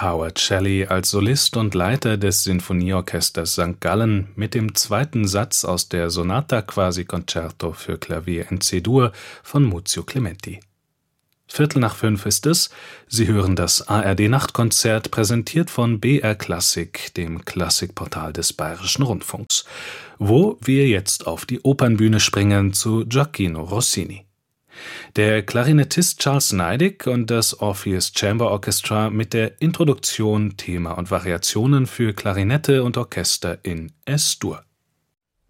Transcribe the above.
Howard Shelley als Solist und Leiter des Sinfonieorchesters St. Gallen mit dem zweiten Satz aus der Sonata quasi concerto für Klavier in C-Dur von Muzio Clementi. 4:45 ist es. Sie hören das ARD-Nachtkonzert, präsentiert von BR Klassik, dem Klassikportal des Bayerischen Rundfunks, wo wir jetzt auf die Opernbühne springen zu Gioacchino Rossini. Der Klarinettist Charles Neidig und das Orpheus Chamber Orchestra mit der Introduktion, Thema und Variationen für Klarinette und Orchester in Es-Dur.